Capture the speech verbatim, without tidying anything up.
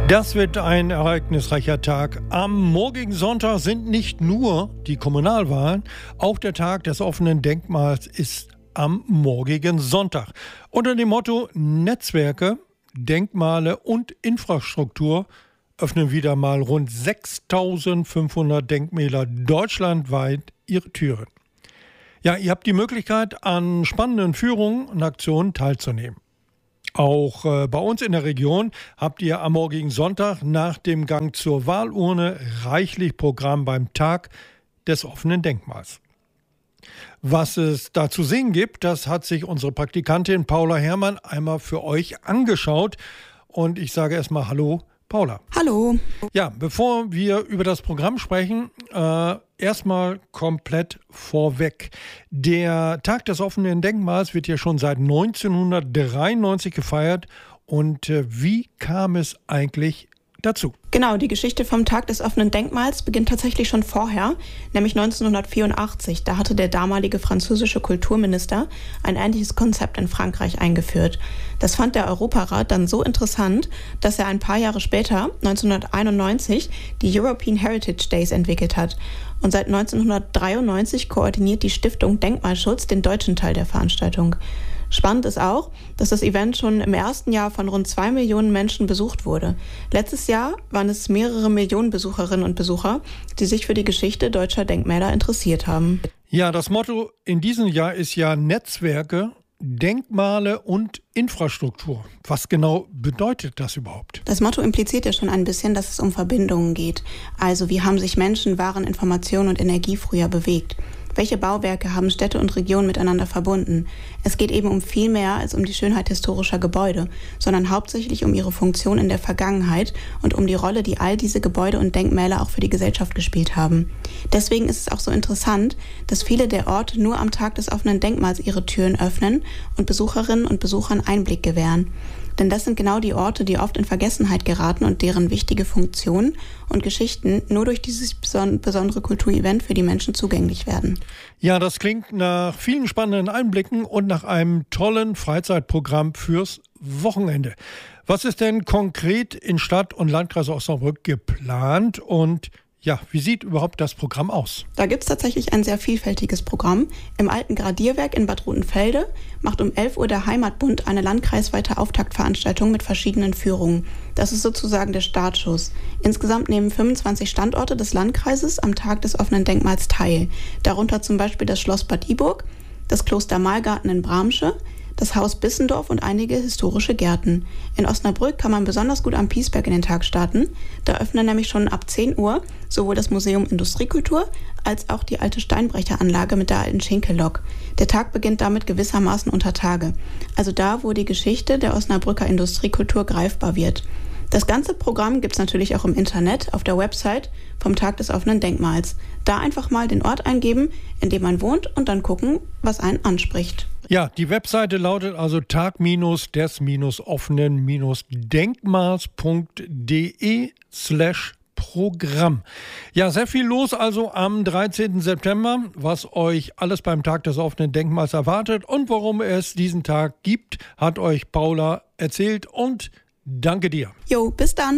Das wird ein ereignisreicher Tag. Am morgigen Sonntag sind nicht nur die Kommunalwahlen, auch der Tag des offenen Denkmals ist am morgigen Sonntag. Unter dem Motto Netzwerke, Denkmale und Infrastruktur öffnen wieder mal rund sechstausendfünfhundert Denkmäler deutschlandweit ihre Türen. Ja, ihr habt die Möglichkeit, an spannenden Führungen und Aktionen teilzunehmen. Auch äh, bei uns in der Region habt ihr am morgigen Sonntag nach dem Gang zur Wahlurne reichlich Programm beim Tag des offenen Denkmals. Was es da zu sehen gibt, das hat sich unsere Praktikantin Paula Herrmann einmal für euch angeschaut. Und ich sage erstmal Hallo, Paula. Hallo. Ja, bevor wir über das Programm sprechen, äh, erstmal komplett vorweg. Der Tag des offenen Denkmals wird ja schon seit neunzehnhundertdreiundneunzig gefeiert. Und äh, wie kam es eigentlich dazu? Genau, die Geschichte vom Tag des offenen Denkmals beginnt tatsächlich schon vorher, nämlich neunzehnhundertvierundachtzig. Da hatte der damalige französische Kulturminister ein ähnliches Konzept in Frankreich eingeführt. Das fand der Europarat dann so interessant, dass er ein paar Jahre später, neunzehnhunderteinundneunzig, die European Heritage Days entwickelt hat. Und seit neunzehnhundertdreiundneunzig koordiniert die Stiftung Denkmalschutz den deutschen Teil der Veranstaltung. Spannend ist auch, dass das Event schon im ersten Jahr von rund zwei Millionen Menschen besucht wurde. Letztes Jahr waren es mehrere Millionen Besucherinnen und Besucher, die sich für die Geschichte deutscher Denkmäler interessiert haben. Ja, das Motto in diesem Jahr ist ja Netzwerke, Denkmale und Infrastruktur. Was genau bedeutet das überhaupt? Das Motto impliziert ja schon ein bisschen, dass es um Verbindungen geht. Also wie haben sich Menschen, Waren, Informationen und Energie früher bewegt? Welche Bauwerke haben Städte und Regionen miteinander verbunden? Es geht eben um viel mehr als um die Schönheit historischer Gebäude, sondern hauptsächlich um ihre Funktion in der Vergangenheit und um die Rolle, die all diese Gebäude und Denkmäler auch für die Gesellschaft gespielt haben. Deswegen ist es auch so interessant, dass viele der Orte nur am Tag des offenen Denkmals ihre Türen öffnen und Besucherinnen und Besuchern Einblick gewähren. Denn das sind genau die Orte, die oft in Vergessenheit geraten und deren wichtige Funktionen und Geschichten nur durch dieses besondere Kulturevent für die Menschen zugänglich werden. Ja, das klingt nach vielen spannenden Einblicken und nach einem tollen Freizeitprogramm fürs Wochenende. Was ist denn konkret in Stadt und Landkreis Osnabrück geplant und ja, wie sieht überhaupt das Programm aus? Da gibt es tatsächlich ein sehr vielfältiges Programm. Im alten Gradierwerk in Bad Rotenfelde macht um elf Uhr der Heimatbund eine landkreisweite Auftaktveranstaltung mit verschiedenen Führungen. Das ist sozusagen der Startschuss. Insgesamt nehmen fünfundzwanzig Standorte des Landkreises am Tag des offenen Denkmals teil. Darunter zum Beispiel das Schloss Bad Iburg, das Kloster Malgarten in Bramsche, das Haus Bissendorf und einige historische Gärten. In Osnabrück kann man besonders gut am Piesberg in den Tag starten. Da öffnen nämlich schon ab zehn Uhr sowohl das Museum Industriekultur als auch die alte Steinbrecheranlage mit der alten Schinkellok. Der Tag beginnt damit gewissermaßen unter Tage. Also da, wo die Geschichte der Osnabrücker Industriekultur greifbar wird. Das ganze Programm gibt es natürlich auch im Internet auf der Website vom Tag des offenen Denkmals. Da einfach mal den Ort eingeben, in dem man wohnt und dann gucken, was einen anspricht. Ja, die Webseite lautet also tag-des-offenen-denkmals.de slash Programm. Ja, sehr viel los also am dreizehnten September, was euch alles beim Tag des offenen Denkmals erwartet und warum es diesen Tag gibt, hat euch Paula erzählt und danke dir. Jo, bis dann.